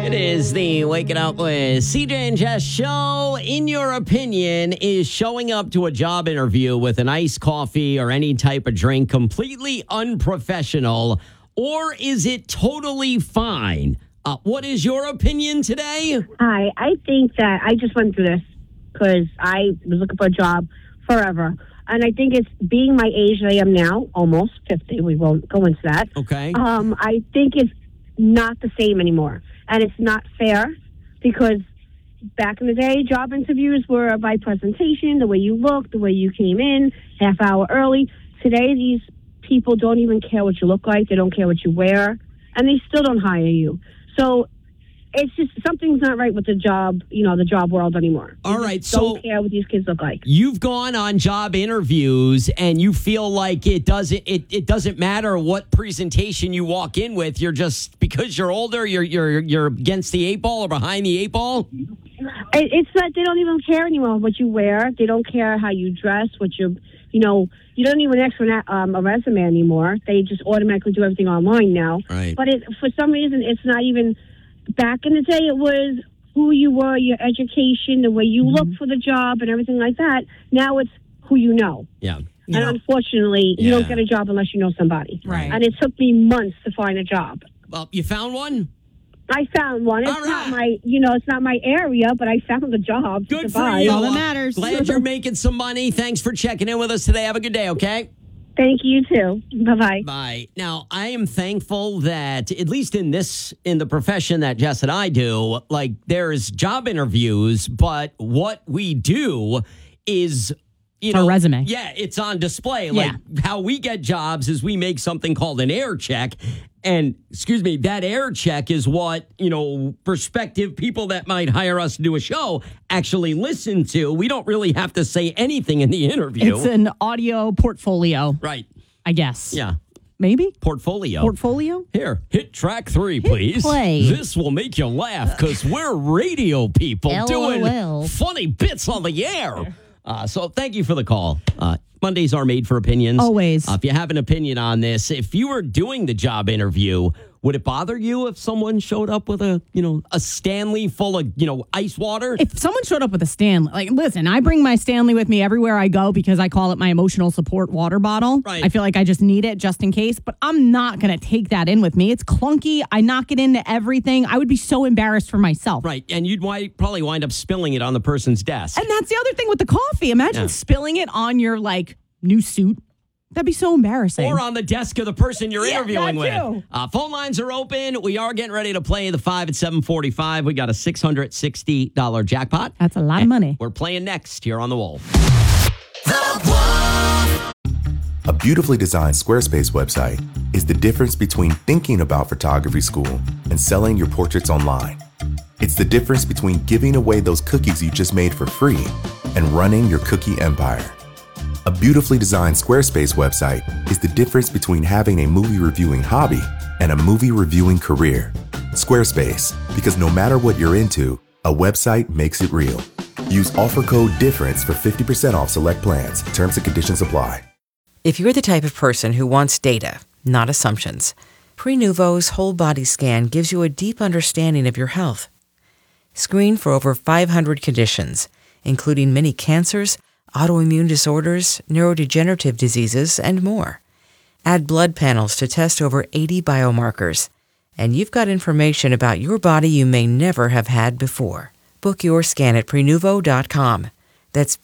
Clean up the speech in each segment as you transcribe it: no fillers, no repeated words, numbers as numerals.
It is the Waking Up with CJ and Jess show. In your opinion, is showing up to a job interview with an iced coffee or any type of drink completely unprofessional, or is it totally fine? What is your opinion today? Hi, I think that I just went through this because I was looking for a job forever. And I think it's being my age that I am now, almost 50. We won't go into that. Okay. I think it's not the same anymore. And it's not fair because back in the day, job interviews were by presentation, the way you look, the way you came in, half hour early. Today, these people don't even care what you look like. They don't care what you wear. And they still don't hire you. So it's just something's not right with the job, the job world anymore. All right, don't care what these kids look like. You've gone on job interviews and you feel like it doesn't matter what presentation you walk in with. You're just, because you're older, you're against the eight ball or behind the eight ball. It's that they don't even care anymore what you wear. They don't care how you dress, you don't even ask for a resume anymore. They just automatically do everything online now. Right. But for some reason, it's not even. Back in the day, it was who you were, your education, the way you look for the job, and everything like that. Now it's who you know. Yeah. And unfortunately, you don't get a job unless you know somebody. Right. And it took me months to find a job. Well, you found one? I found one. It's not my, it's not my area, but I found a job. Good to for survive. you. All that matters. Glad you're making some money. Thanks for checking in with us today. Have a good day, okay? Thank you, too. Bye-bye. Bye. Now, I am thankful that, at least in the profession that Jess and I do, like, there's job interviews, but what we do is, a resume. Yeah, it's on display. Yeah. Like, how we get jobs is we make something called an air check. And, that air check is what, prospective people that might hire us to do a show actually listen to. We don't really have to say anything in the interview. It's an audio portfolio. Right. I guess. Yeah. Maybe? Portfolio? Here, hit track 3, please. Play. This will make you laugh because we're radio people doing LOL. funny bits on the air. So thank you for the call. Mondays are made for opinions. Always. If you have an opinion on this, if you were doing the job interview, would it bother you if someone showed up with a Stanley full of, ice water? If someone showed up with a Stanley, listen, I bring my Stanley with me everywhere I go because I call it my emotional support water bottle. Right. I feel like I just need it just in case, but I'm not going to take that in with me. It's clunky. I knock it into everything. I would be so embarrassed for myself. Right. And you'd probably wind up spilling it on the person's desk. And that's the other thing with the coffee. Imagine spilling it on your, new suit. That'd be so embarrassing. Or on the desk of the person you're interviewing that with. too. Phone lines are open. We are getting ready to play the 5 at 7:45. We got a $660 jackpot. That's a lot of money. We're playing next here on The Wolf. A beautifully designed Squarespace website is the difference between thinking about photography school and selling your portraits online. It's the difference between giving away those cookies you just made for free and running your cookie empire. A beautifully designed Squarespace website is the difference between having a movie reviewing hobby and a movie reviewing career. Squarespace, because no matter what you're into, a website makes it real. Use offer code DIFFERENCE for 50% off select plans. Terms and conditions apply. If you're the type of person who wants data, not assumptions, Prenuvo's whole body scan gives you a deep understanding of your health. Screen for over 500 conditions, including many cancers, autoimmune disorders, neurodegenerative diseases, and more. Add blood panels to test over 80 biomarkers. And you've got information about your body you may never have had before. Book your scan at Prenuvo.com. That's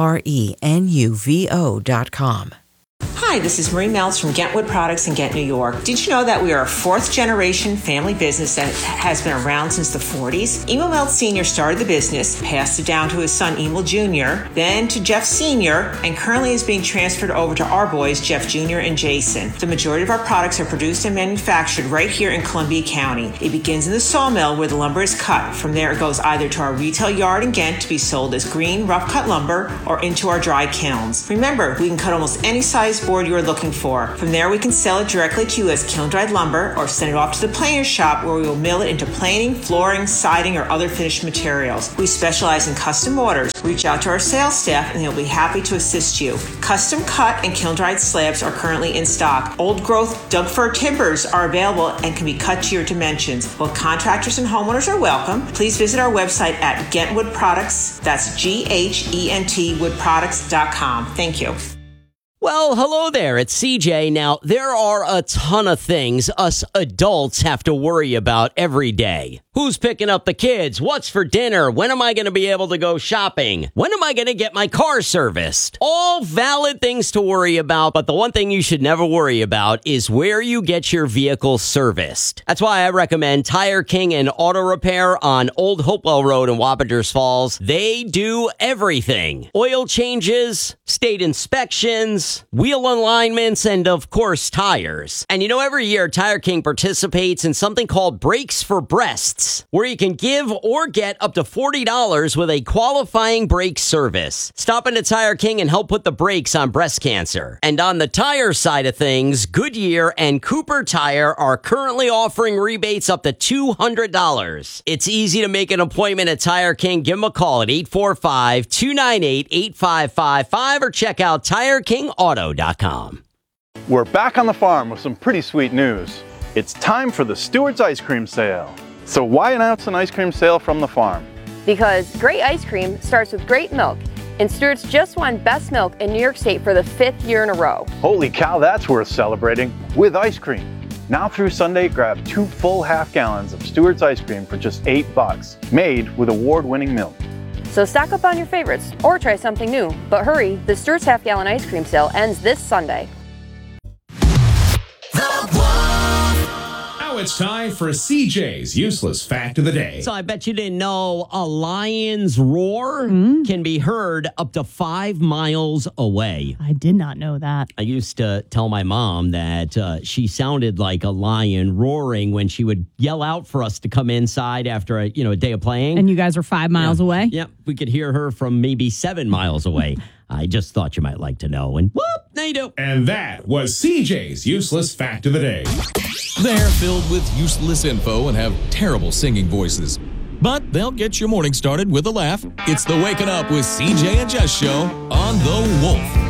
Prenuvo.com. Hi, this is Marie Meltz from Gentwood Products in Ghent, New York. Did you know that we are a fourth-generation family business that has been around since the 40s? Emil Meltz Sr. started the business, passed it down to his son Emil Jr., then to Jeff Sr., and currently is being transferred over to our boys, Jeff Jr. and Jason. The majority of our products are produced and manufactured right here in Columbia County. It begins in the sawmill where the lumber is cut. From there, it goes either to our retail yard in Ghent to be sold as green, rough-cut lumber or into our dry kilns. Remember, we can cut almost any size fiberglass board you are looking for. From there, we can sell it directly to you as kiln-dried lumber or send it off to the planer shop where we will mill it into planing, flooring, siding, or other finished materials. We specialize in custom orders. Reach out to our sales staff and they'll be happy to assist you. Custom cut and kiln-dried slabs are currently in stock. Old growth Doug fir timbers are available and can be cut to your dimensions. Both contractors and homeowners are welcome. Please visit our website at Gentwood Products. That's GHENT woodproducts.com. Thank you. Well, hello there. It's CJ. Now, there are a ton of things us adults have to worry about every day. Who's picking up the kids? What's for dinner? When am I going to be able to go shopping? When am I going to get my car serviced? All valid things to worry about, but the one thing you should never worry about is where you get your vehicle serviced. That's why I recommend Tire King and Auto Repair on Old Hopewell Road in Wapenters Falls. They do everything. Oil changes, state inspections, wheel alignments, and of course, tires. And you know, every year, Tire King participates in something called Brakes for Breasts, where you can give or get up to $40 with a qualifying brake service. Stop into Tire King and help put the brakes on breast cancer. And on the tire side of things, Goodyear and Cooper Tire are currently offering rebates up to $200. It's easy to make an appointment at Tire King. Give them a call at 845-298-8555 or check out TireKingAuto.com. We're back on the farm with some pretty sweet news. It's time for the Stewart's Ice Cream Sale. So why announce an ice cream sale from the farm? Because great ice cream starts with great milk, and Stewart's just won Best Milk in New York State for the 5th year in a row. Holy cow, that's worth celebrating with ice cream. Now through Sunday, grab 2 full half gallons of Stewart's ice cream for just $8, made with award-winning milk. So stock up on your favorites or try something new. But hurry, the Stewart's half gallon ice cream sale ends this Sunday. Now it's time for CJ's Useless Fact of the Day. So I bet you didn't know a lion's roar can be heard up to 5 miles away. I did not know that. I used to tell my mom that she sounded like a lion roaring when she would yell out for us to come inside after a day of playing. And you guys are 5 miles away? Yep, we could hear her from maybe 7 miles away. I just thought you might like to know. And whoop, there you do. And that was CJ's Useless Fact of the Day. They're filled with useless info and have terrible singing voices. But they'll get your morning started with a laugh. It's the Waking Up with CJ and Jess show on The Wolf.